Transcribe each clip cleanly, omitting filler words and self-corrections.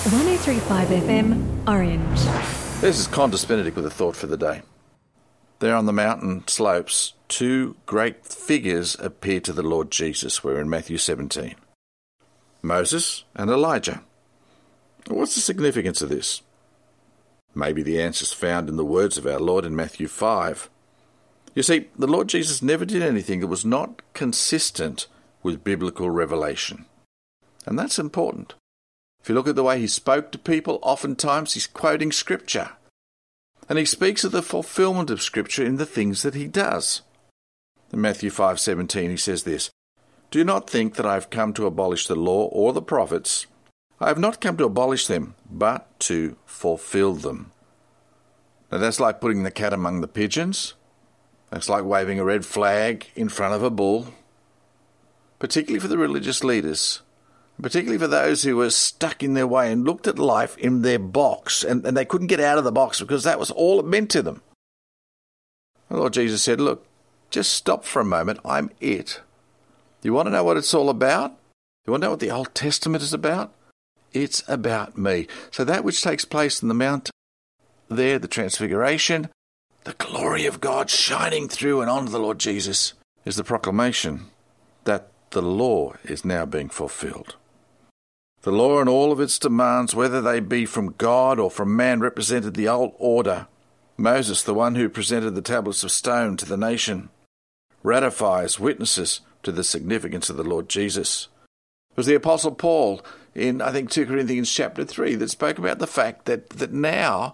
103.5 FM, Orange. This is Qantas Benedict with a thought for the day. There on the mountain slopes, two great figures appear to the Lord Jesus. We're in Matthew 17. Moses and Elijah. What's the significance of this? Maybe the answer's found in the words of our Lord in Matthew 5. You see, the Lord Jesus never did anything that was not consistent with biblical revelation. And that's important. If you look at the way he spoke to people, oftentimes he's quoting Scripture. And he speaks of the fulfillment of Scripture in the things that he does. In Matthew 5:17 he says this, "Do not think that I have come to abolish the law or the prophets. I have not come to abolish them, but to fulfill them." Now that's like putting the cat among the pigeons. That's like waving a red flag in front of a bull. Particularly for the religious leaders. Particularly for those who were stuck in their way and looked at life in their box, and they couldn't get out of the box because that was all it meant to them. The Lord Jesus said, look, just stop for a moment. I'm it. You want to know what it's all about? You want to know what the Old Testament is about? It's about me. So that which takes place in the mount there, the transfiguration, the glory of God shining through and onto the Lord Jesus, is the proclamation that the law is now being fulfilled. The law and all of its demands, whether they be from God or from man, represented the old order. Moses, the one who presented the tablets of stone to the nation, ratifies witnesses to the significance of the Lord Jesus. It was the Apostle Paul in, I think, 2 Corinthians chapter 3 that spoke about the fact that now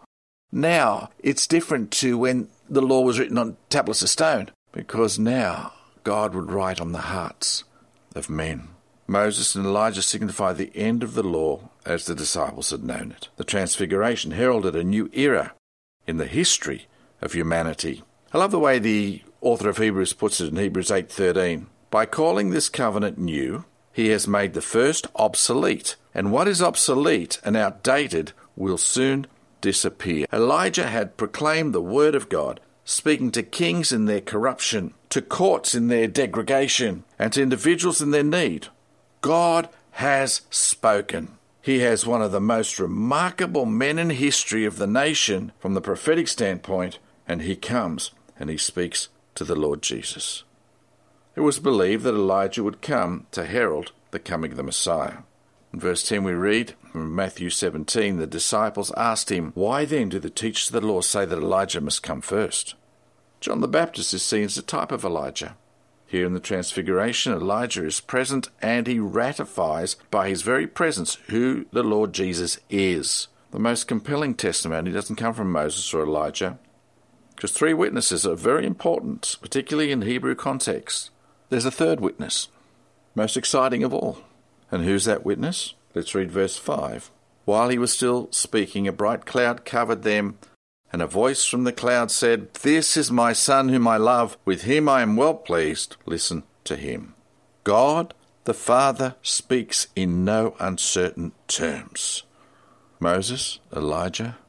it's different to when the law was written on tablets of stone, because now God would write on the hearts of men. Moses and Elijah signify the end of the law as the disciples had known it. The Transfiguration heralded a new era in the history of humanity. I love the way the author of Hebrews puts it in Hebrews 8:13. By calling this covenant new, he has made the first obsolete, and what is obsolete and outdated will soon disappear. Elijah had proclaimed the word of God, speaking to kings in their corruption, to courts in their degradation, and to individuals in their need. God has spoken. He has one of the most remarkable men in history of the nation from the prophetic standpoint, and he comes and he speaks to the Lord Jesus. It was believed that Elijah would come to herald the coming of the Messiah. In verse 10 we read from Matthew 17, the disciples asked him, "Why then do the teachers of the law say that Elijah must come first?" John the Baptist is seen as a type of Elijah. Here in the Transfiguration, Elijah is present and he ratifies by his very presence who the Lord Jesus is. The most compelling testimony doesn't come from Moses or Elijah, because three witnesses are very important, particularly in Hebrew context. There's a third witness, most exciting of all. And who's that witness? Let's read verse 5. While he was still speaking, a bright cloud covered them, and a voice from the cloud said, "This is my Son whom I love. With him I am well pleased. Listen to him." God the Father speaks in no uncertain terms. Moses, Elijah,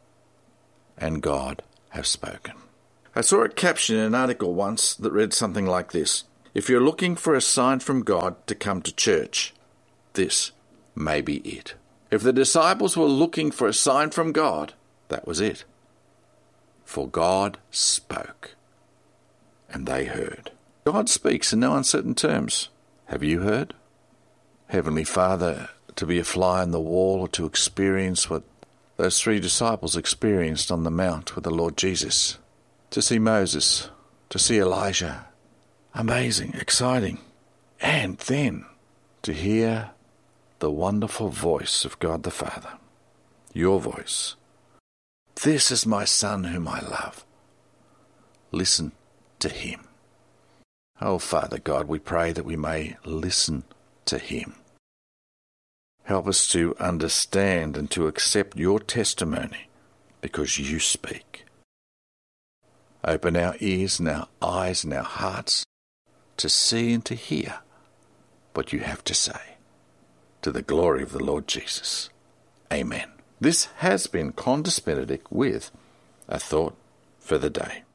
and God have spoken. I saw a caption in an article once that read something like this: if you're looking for a sign from God to come to church, this may be it. If the disciples were looking for a sign from God, that was it. For God spoke, and they heard. God speaks in no uncertain terms. Have you heard? Heavenly Father, to be a fly on the wall or to experience what those three disciples experienced on the mount with the Lord Jesus. To see Moses, to see Elijah. Amazing, exciting. And then to hear the wonderful voice of God the Father. Your voice. This is my Son whom I love. Listen to him. Oh, Father God, we pray that we may listen to him. Help us to understand and to accept your testimony because you speak. Open our ears and our eyes and our hearts to see and to hear what you have to say, to the glory of the Lord Jesus. Amen. This has been Qantas Benedict with a thought for the day.